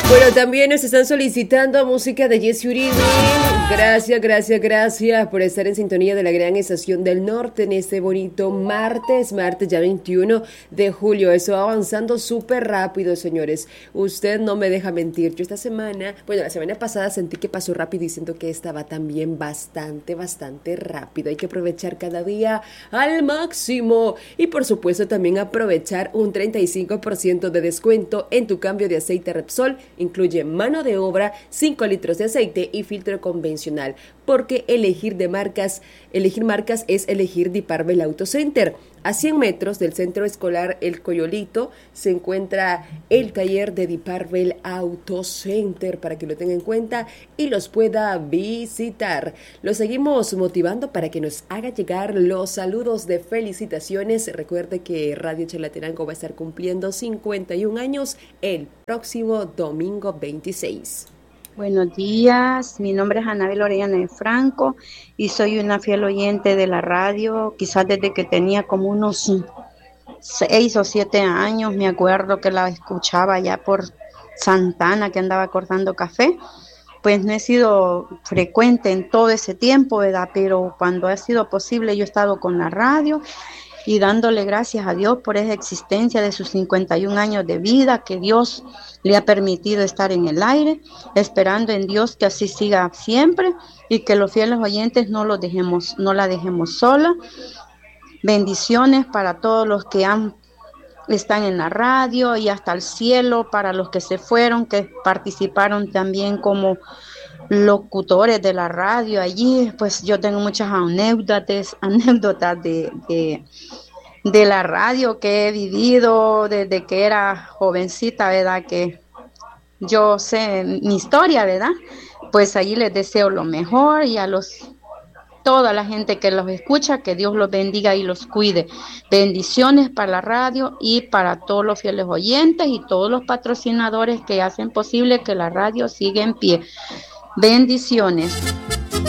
Bueno, también nos están solicitando música de Jesse Uribe. Gracias por estar en sintonía de la gran estación del norte en este bonito martes ya 21 de julio. Eso va avanzando súper rápido, señores. Usted no me deja mentir. Yo esta semana, la semana pasada sentí que pasó rápido y siento que esta va también bastante rápido. Hay que aprovechar cada día al máximo. Y por supuesto también aprovechar un 35% de descuento en tu cambio de aceite Repsol. Incluye mano de obra, 5 litros de aceite y filtro convencional, porque elegir marcas es elegir Diparvel Auto Center. A 100 metros del centro escolar El Coyolito se encuentra el taller de Diparvel Auto Center, para que lo tenga en cuenta y los pueda visitar. Los seguimos motivando para que nos haga llegar los saludos de felicitaciones. Recuerde que Radio Chalatenango va a estar cumpliendo 51 años el próximo domingo 26. Buenos días, mi nombre es Anabel Orellana de Franco y soy una fiel oyente de la radio, quizás desde que tenía como unos 6 o 7 años, me acuerdo que la escuchaba ya por Santana, que andaba cortando café. Pues no he sido frecuente en todo ese tiempo, ¿verdad? Pero cuando ha sido posible yo he estado con la radio y dándole gracias a Dios por esa existencia de sus 51 años de vida, que Dios le ha permitido estar en el aire, esperando en Dios que así siga siempre y que los fieles oyentes no la dejemos sola. Bendiciones para todos los que están en la radio y hasta el cielo, para los que se fueron, que participaron también como locutores de la radio allí. Pues yo tengo muchas anécdotas de la radio que he vivido desde que era jovencita, ¿verdad? Que yo sé mi historia, ¿verdad? Pues allí les deseo lo mejor y a toda la gente que los escucha, que Dios los bendiga y los cuide. Bendiciones para la radio y para todos los fieles oyentes y todos los patrocinadores que hacen posible que la radio siga en pie. Bendiciones.